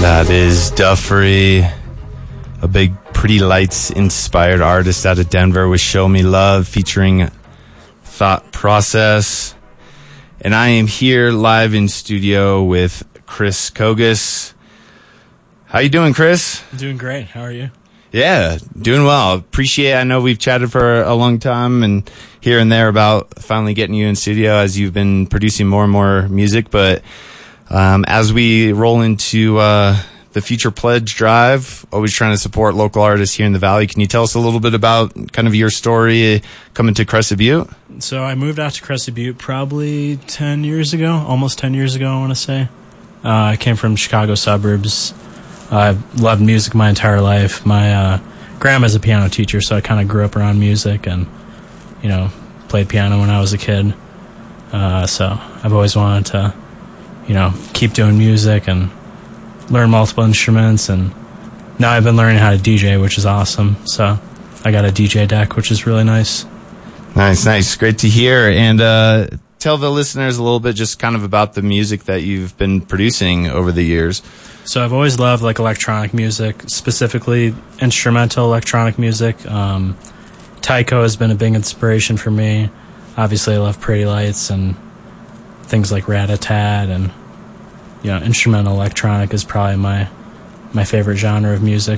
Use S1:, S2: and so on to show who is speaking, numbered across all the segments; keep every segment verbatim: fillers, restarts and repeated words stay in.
S1: That is Duffery, a big Pretty Lights inspired artist out of Denver with Show Me Love featuring Thought Process. And I am here live in studio with Chris Kogas. How you doing, Chris?
S2: Doing great. How are you?
S1: Yeah, doing well. Appreciate it. I know we've chatted for a long time and here and there about finally getting you in studio as you've been producing more and more music. But um, as we roll into uh, the Future Pledge Drive, always trying to support local artists here in the Valley, can you tell us a little bit about kind of your story coming to Crested Butte?
S2: So I moved out to Crested Butte probably ten years ago, almost ten years ago, I want to say. Uh, I came from Chicago suburbs. I've loved music my entire life. My uh, grandma's a piano teacher, so I kind of grew up around music and, you know, played piano when I was a kid. Uh, so I've always wanted to, you know, keep doing music and learn multiple instruments. And now I've been learning how to D J, which is awesome. So I got a D J deck, which is really nice.
S1: Nice, nice. Great to hear. And uh, tell the listeners a little bit just kind of about the music that you've been producing over the years.
S2: So I've always loved like electronic music, specifically instrumental electronic music. Um, Tycho has been a big inspiration for me. Obviously, I love Pretty Lights and things like Rat-a-Tat, and you know, instrumental electronic is probably my my favorite genre of music.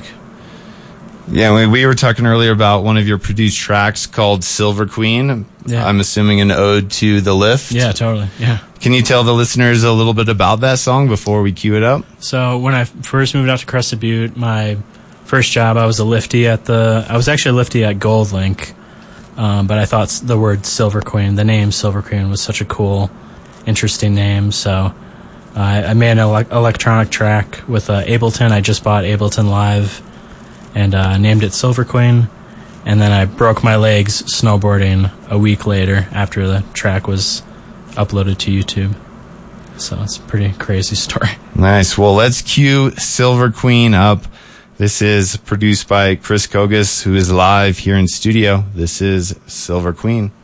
S1: Yeah, we, we were talking earlier about one of your produced tracks called Silver Queen. Yeah. I'm assuming an ode to the lift.
S2: Yeah, totally. Yeah.
S1: Can you tell the listeners a little bit about that song before we cue it up?
S2: So when I first moved out to Crested Butte, my first job, I was a lifty at the, I was actually a lifty at Gold Link, um, but I thought the word Silver Queen, the name Silver Queen was such a cool, interesting name. So uh, I made an ele- electronic track with uh, Ableton. I just bought Ableton Live and uh, named it Silver Queen. And then I broke my legs snowboarding a week later after the track was uploaded to YouTube. So it's a pretty crazy story.
S1: Nice. Well, let's cue Silver Queen up. This is produced by Chris Kogas, who is live here in studio. This is Silver Queen.